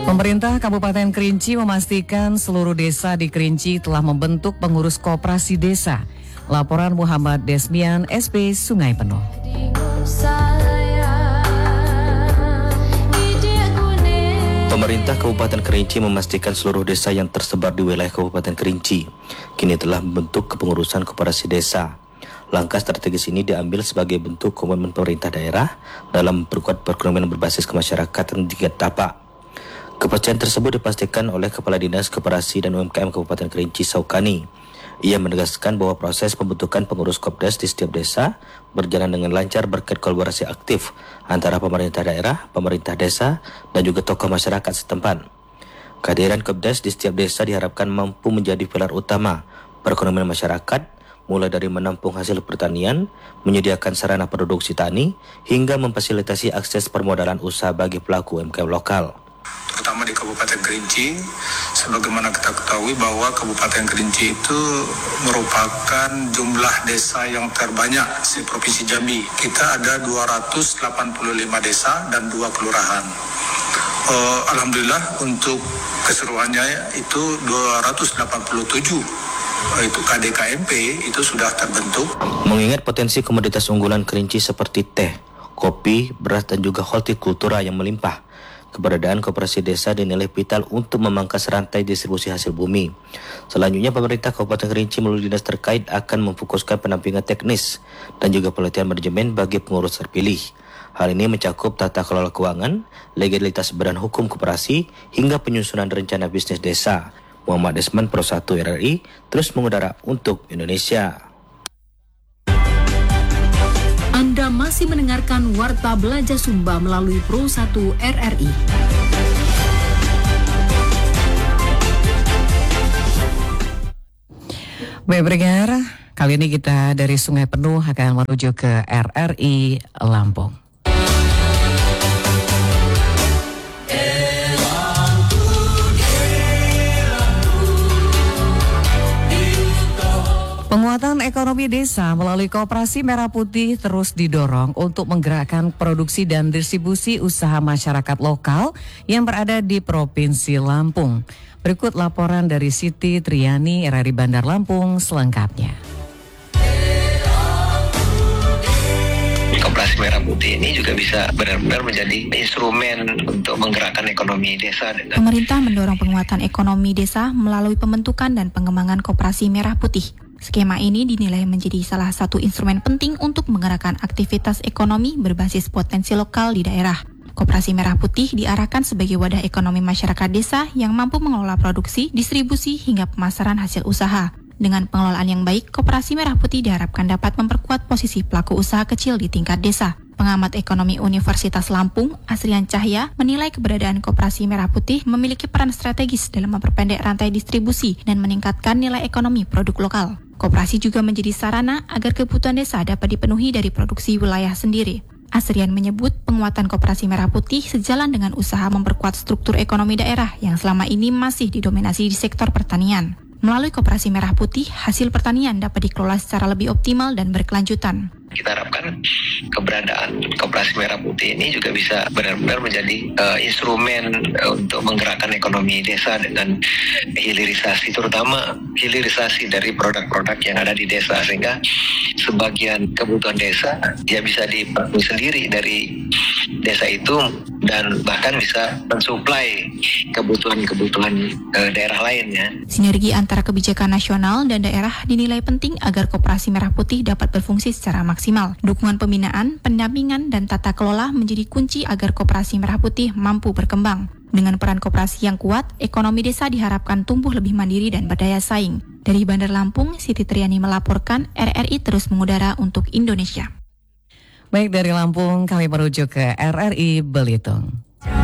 Pemerintah Kabupaten Kerinci memastikan seluruh desa di Kerinci telah membentuk pengurus koperasi desa. Laporan Muhammad Desmian, SP Sungai Penuh. Pemerintah Kabupaten Kerinci memastikan seluruh desa yang tersebar di wilayah Kabupaten Kerinci kini telah membentuk kepengurusan koperasi desa. Langkah strategis ini diambil sebagai bentuk komitmen pemerintah daerah dalam memperkuat perekonomian berbasis kemasyarakatan di tingkat tapak. Kepercayaan tersebut dipastikan oleh Kepala Dinas Koperasi dan UMKM Kabupaten Kerinci Saukani. Ia menegaskan bahwa proses pembentukan pengurus Kopdes di setiap desa berjalan dengan lancar berkat kolaborasi aktif antara pemerintah daerah, pemerintah desa, dan juga tokoh masyarakat setempat. Kehadiran Kopdes di setiap desa diharapkan mampu menjadi pilar utama perekonomian masyarakat, mulai dari menampung hasil pertanian, menyediakan sarana produksi tani, hingga memfasilitasi akses permodalan usaha bagi pelaku UMKM lokal. Terutama di Kabupaten Kerinci, sebagaimana kita ketahui bahwa Kabupaten Kerinci itu merupakan jumlah desa yang terbanyak di Provinsi Jambi. Kita ada 285 desa dan 2 kelurahan. Alhamdulillah untuk keseruannya itu 287. Itu KDKMP itu sudah terbentuk. Mengingat potensi komoditas unggulan Kerinci seperti teh, kopi, beras, dan juga hortikultura yang melimpah, keberadaan koperasi desa dinilai vital untuk memangkas rantai distribusi hasil bumi. Selanjutnya, pemerintah Kabupaten Kerinci melalui dinas terkait akan memfokuskan pendampingan teknis dan juga pelatihan manajemen bagi pengurus terpilih. Hal ini mencakup tata kelola keuangan, legalitas badan hukum koperasi, hingga penyusunan rencana bisnis desa. Muhammad Desman, Pro 1 RRI, terus mengudara untuk Indonesia. Anda masih mendengarkan Warta Belajar Sumba melalui Pro 1 RRI. Baik pendengar, kali ini kita dari Sungai Penuh akan menuju ke RRI Lampung. Penguatan ekonomi desa melalui Koperasi Merah Putih terus didorong untuk menggerakkan produksi dan distribusi usaha masyarakat lokal yang berada di Provinsi Lampung. Berikut laporan dari Siti Triani, RRI Bandar Lampung selengkapnya. Koperasi Merah Putih ini juga bisa benar-benar menjadi instrumen untuk menggerakkan ekonomi desa. Pemerintah mendorong penguatan ekonomi desa melalui pembentukan dan pengembangan Koperasi Merah Putih. Skema ini dinilai menjadi salah satu instrumen penting untuk menggerakkan aktivitas ekonomi berbasis potensi lokal di daerah. Koperasi Merah Putih diarahkan sebagai wadah ekonomi masyarakat desa yang mampu mengelola produksi, distribusi, hingga pemasaran hasil usaha. Dengan pengelolaan yang baik, Koperasi Merah Putih diharapkan dapat memperkuat posisi pelaku usaha kecil di tingkat desa. Pengamat ekonomi Universitas Lampung, Asrian Cahya, menilai keberadaan Koperasi Merah Putih memiliki peran strategis dalam memperpendek rantai distribusi dan meningkatkan nilai ekonomi produk lokal. Koperasi juga menjadi sarana agar kebutuhan desa dapat dipenuhi dari produksi wilayah sendiri. Asrian menyebut penguatan Koperasi Merah Putih sejalan dengan usaha memperkuat struktur ekonomi daerah yang selama ini masih didominasi di sektor pertanian. Melalui Koperasi Merah Putih, hasil pertanian dapat dikelola secara lebih optimal dan berkelanjutan. Kita harapkan keberadaan Koperasi Merah Putih ini juga bisa benar-benar menjadi instrumen untuk menggerakkan ekonomi desa dengan hilirisasi, terutama hilirisasi dari produk-produk yang ada di desa, sehingga sebagian kebutuhan desa dia bisa dipenuhi sendiri dari desa itu dan bahkan bisa mensuplai kebutuhan-kebutuhan daerah lainnya. Sinergi antara kebijakan nasional dan daerah dinilai penting agar Koperasi Merah Putih dapat berfungsi secara maksimal. Dukungan pembinaan, pendampingan, dan tata kelola menjadi kunci agar Koperasi Merah Putih mampu berkembang. Dengan peran koperasi yang kuat, ekonomi desa diharapkan tumbuh lebih mandiri dan berdaya saing. Dari Bandar Lampung, Siti Triani melaporkan, RRI terus mengudara untuk Indonesia. Baik, dari Lampung kami menuju ke RRI Belitung.